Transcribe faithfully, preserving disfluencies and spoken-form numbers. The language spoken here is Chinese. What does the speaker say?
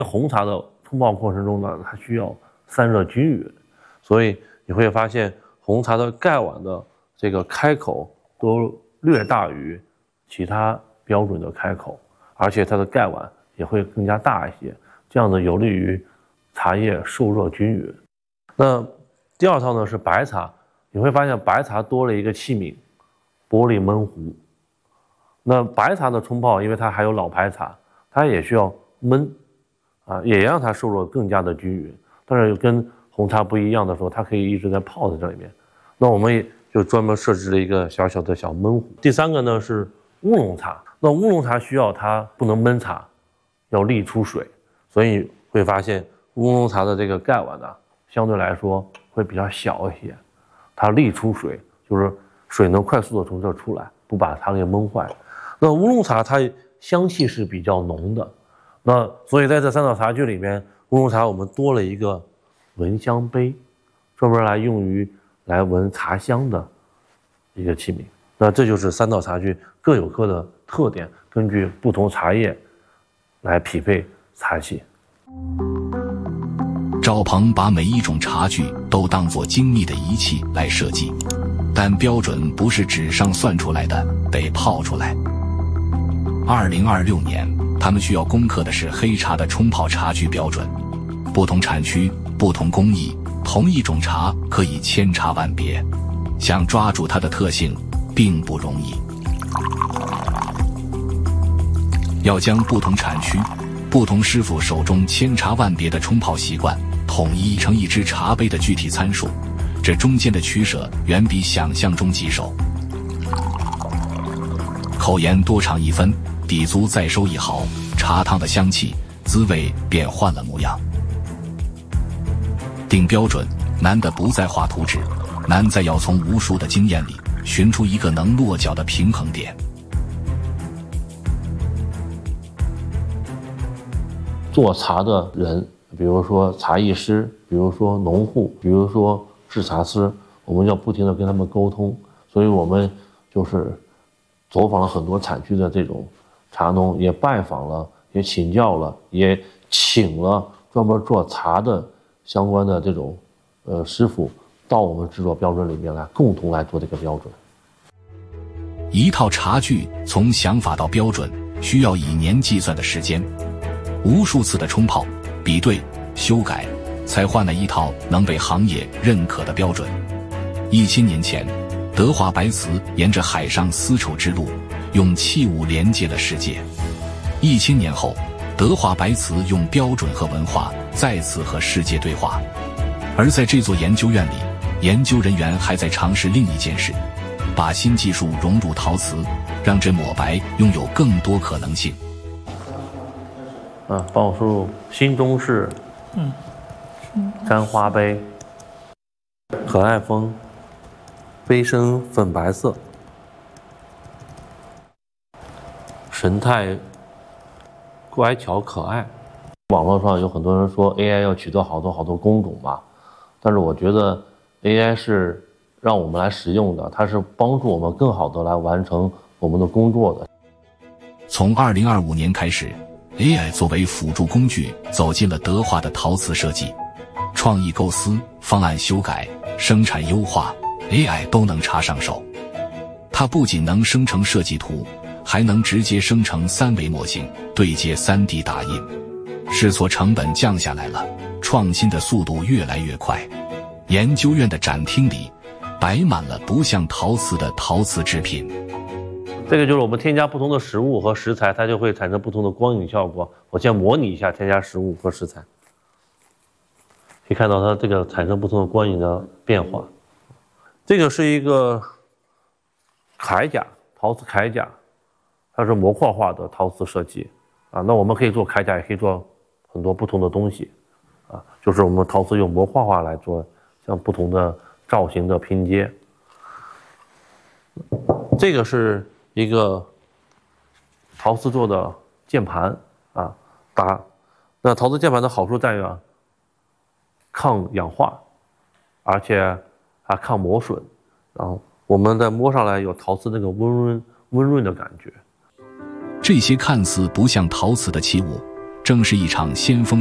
红茶的冲泡过程中呢，它需要散热均匀，所以你会发现红茶的盖碗的这个开口都略大于其他标准的开口，而且它的盖碗也会更加大一些，这样子有利于茶叶受热均匀。那第二套呢是白茶，你会发现白茶多了一个器皿，玻璃焖壶。那白茶的冲泡，因为它还有老白茶，它也需要焖，啊，也让它受热更加的均匀。但是跟红茶不一样的时候，它可以一直在泡在这里面。那我们也就专门设置了一个小小的小焖壶。第三个呢是乌龙茶，那乌龙茶需要它不能焖茶，要沥出水，所以会发现乌龙茶的这个盖碗呢，相对来说会比较小一些，它沥出水，就是水能快速的从这出来，不把它给闷坏。那乌龙茶它香气是比较浓的，那所以在这三道茶具里面，乌龙茶我们多了一个闻香杯，专门来用于来闻茶香的一个器皿。那这就是三道茶具各有各的特点，根据不同茶叶来匹配茶器。 赵鹏把每一种茶具都当作精密的仪器来设计，但标准不是纸上算出来的，得泡出来。二零二六年，他们需要攻克的是黑茶的冲泡茶具标准。不同产区、不同工艺，同一种茶可以千差万别，想抓住它的特性并不容易。要将不同产区、不同师傅手中千差万别的冲泡习惯统一成一只茶杯的具体参数，这中间的取舍远比想象中棘手。口沿多长一分，底足再收一毫，茶汤的香气、滋味便换了模样。定标准难的不在画图纸，难在要从无数的经验里寻出一个能落脚的平衡点。 做茶的人，比如说茶艺师，比如说农户，比如说制茶师，我们要不停地跟他们沟通，所以我们就是走访了很多产区的这种茶农，也拜访了，也请教了，也请了专门做茶的相关的这种呃师傅到我们制作标准里面来，共同来做这个标准。 一套茶具从想法到标准需要以年计算的时间，无数次的冲泡、比对、修改，才换来一套能被行业认可的标准。一千年前，德华白瓷沿着海上丝绸之路，用器物连接了世界。一千年后，德华白瓷用标准和文化再次和世界对话。而在这座研究院里，研究人员还在尝试另一件事，把新技术融入陶瓷，让这抹白拥有更多可能性。 嗯，帮我输入新中式，嗯，簪花杯，可爱风，杯身粉白色，神态乖巧可爱。网络上有很多人说 A I 要取得好多好多工种嘛，但是我觉得 A I 是让我们来使用的，它是帮助我们更好的来完成我们的工作的。 从二零二五年开始，A I 作为辅助工具走进了德华的陶瓷设计，创意构思、方案修改、生产优化 ，A I 都能插上手。它不仅能生成设计图，还能直接生成三维模型，对接 三 D 打印，试错成本降下来了，创新的速度越来越快。研究院的展厅里摆满了不像陶瓷的陶瓷制品。 这个就是我们添加不同的食物和食材，它就会产生不同的光影效果。我先模拟一下添加食物和食材，可以看到它这个产生不同的光影的变化。这个是一个铠甲，陶瓷铠甲，它是模块化的陶瓷设计啊。那我们可以做铠甲，也可以做很多不同的东西啊，就是我们陶瓷用模块化来做，像不同的造型的拼接。这个是一个陶瓷做的键盘啊，打那陶瓷键盘的好处在于啊，抗氧化，而且还抗磨损，然后我们再摸上来有陶瓷那个温润温润的感觉。 这些看似不像陶瓷的器物， 正是一场先锋